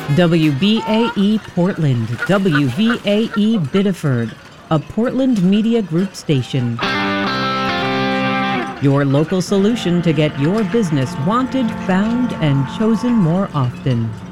WBAE Portland, WVAE Biddeford, a Portland Media Group station. Your local solution to get your business wanted, found, and chosen more often.